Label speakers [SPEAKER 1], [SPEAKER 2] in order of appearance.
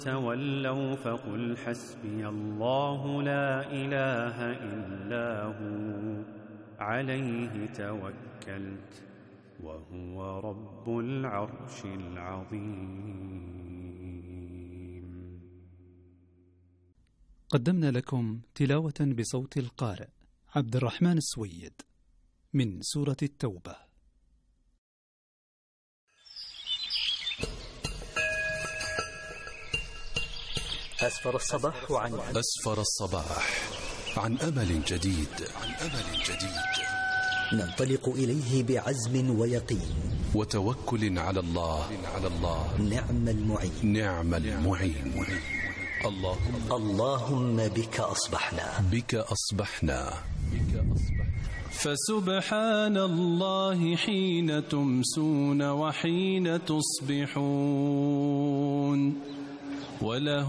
[SPEAKER 1] تولوا فقل حسبي الله لا إله إلا هو عليه توكلت وهو رب العرش العظيم.
[SPEAKER 2] قدمنا لكم تلاوة بصوت القارئ عبد الرحمن السويد من سورة التوبة.
[SPEAKER 3] أسفر الصباح عن أمل جديد. ننطلق إليه بعزم ويقين وتوكل على الله. نعم المعين. اللهم بك أصبحنا.
[SPEAKER 4] فسبحان الله حين تمسون وحين تصبحون وله